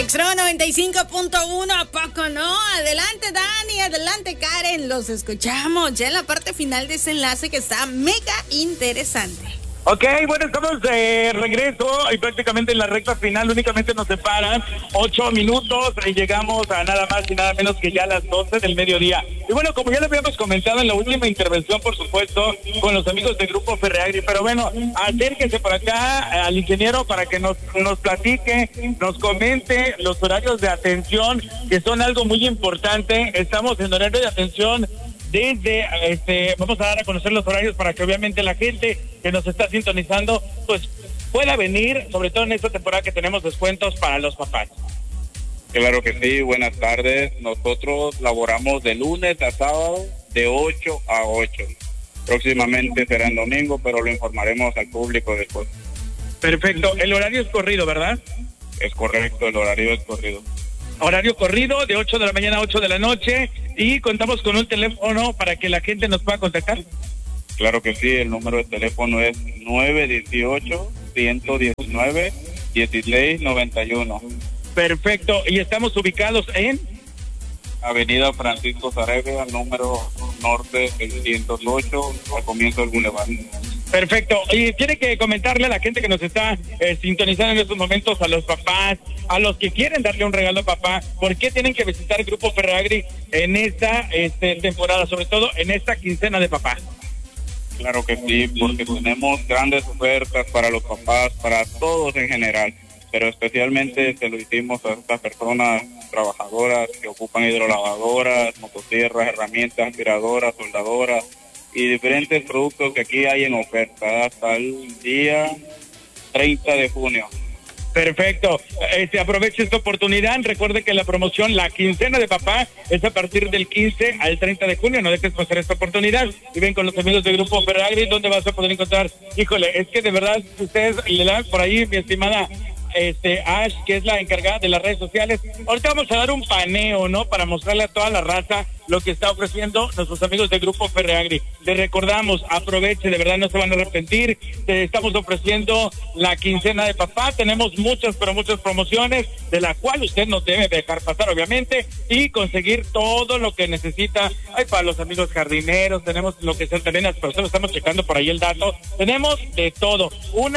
Extra 95.1, ¿a poco no? Adelante Dani, adelante Karen, los escuchamos ya en la parte final de ese enlace que está mega interesante. Ok, bueno, estamos de regreso y prácticamente en la recta final. Únicamente nos separan 8 minutos y llegamos a nada más y nada menos que ya a las 12 del mediodía. Y bueno, como ya lo habíamos comentado en la última intervención, por supuesto, con los amigos del Grupo Ferreagri, pero bueno, acérquese por acá al ingeniero para que nos platique, nos comente los horarios de atención, que son algo muy importante. Estamos en horario de atención desde, vamos a dar a conocer los horarios para que obviamente la gente que nos está sintonizando, pues pueda venir, sobre todo en esta temporada que tenemos descuentos para los papás. Claro que sí, buenas tardes. Nosotros laboramos de lunes a sábado de 8 a 8. Próximamente será en domingo, pero lo informaremos al público después. Perfecto, el horario es corrido, ¿verdad? Es correcto, el horario es corrido. Horario corrido de 8 de la mañana a 8 de la noche y contamos con un teléfono para que la gente nos pueda contactar. Claro que sí, el número de teléfono es 918-119-1691. Perfecto, y estamos ubicados en Avenida Francisco Sarabia, número norte, el 108, al comienzo del Boulevard. Perfecto, y tiene que comentarle a la gente que nos está sintonizando en estos momentos, a los papás, a los que quieren darle un regalo a papá, ¿por qué tienen que visitar el Grupo Ferreagri en esta temporada, sobre todo en esta quincena de papá? Claro que sí, porque tenemos grandes ofertas para los papás, para todos en general, pero especialmente se lo hicimos a estas personas trabajadoras que ocupan hidrolavadoras, motosierras, herramientas, aspiradoras, soldadoras y diferentes productos que aquí hay en oferta hasta el día 30 de junio. Perfecto, aproveche esta oportunidad, recuerde que la promoción, la quincena de papá, es a partir del 15 al 30 de junio, no dejes pasar esta oportunidad, y ven con los amigos del Grupo Ferreagri, donde vas a poder encontrar, híjole, es que de verdad, ustedes le dan por ahí, mi estimada Ash, que es la encargada de las redes sociales, ahorita vamos a dar un paneo, ¿no?, para mostrarle a toda la raza lo que está ofreciendo nuestros amigos del Grupo Ferreagri. Les recordamos, aproveche, de verdad no se van a arrepentir, te estamos ofreciendo la quincena de papá, tenemos muchas, pero muchas promociones, de la cual usted no debe dejar pasar, obviamente, y conseguir todo lo que necesita. Ay, para los amigos jardineros, tenemos lo que son también las personas, estamos checando por ahí el dato, tenemos de todo,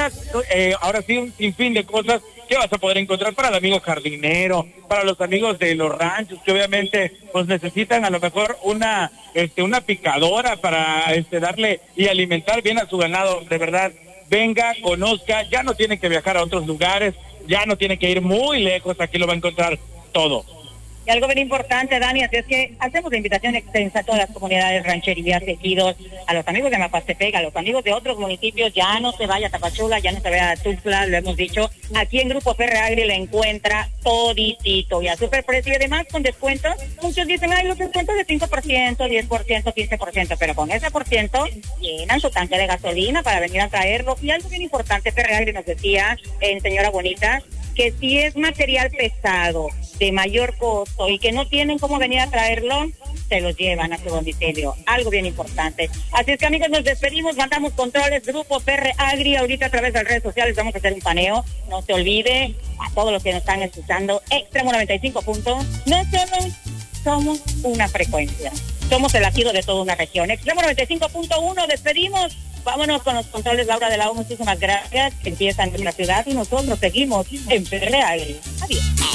ahora sí, un sinfín de cosas que vas a poder encontrar para el amigo jardinero, para los amigos de los ranchos, que obviamente pues necesitan a lo mejor una picadora para darle y alimentar bien a su ganado. De verdad, venga, conozca, ya no tiene que viajar a otros lugares, ya no tiene que ir muy lejos, aquí lo va a encontrar todo. Y algo bien importante, Dani, así es que hacemos la invitación extensa a todas las comunidades, rancherías, ejidos, a los amigos de Mapastepec, a los amigos de otros municipios, ya no se vaya a Tapachula, ya no se vaya a Tuxtla, lo hemos dicho, aquí en Grupo Ferreagri le encuentra toditito y a superprecio y además con descuentos. Muchos dicen, ay, los descuentos de 5%, 10%, 15%, pero con ese por ciento llenan su tanque de gasolina para venir a traerlo. Y algo bien importante, Ferreagri nos decía, señora Bonita, que si es material pesado, de mayor costo y que no tienen cómo venir a traerlo, se los llevan a su domicilio. Algo bien importante. Así es que, amigos, nos despedimos, mandamos controles, Grupo Ferreagri, ahorita a través de las redes sociales vamos a hacer un paneo. No se olvide, a todos los que nos están escuchando, Extremo 95 puntos, no solo somos una frecuencia, somos el latido de toda una región. Extremo 95.1, despedimos. Vámonos con los controles, Laura de la O, muchísimas gracias. Empiezan en la ciudad y nosotros seguimos en Ferreagri. Adiós.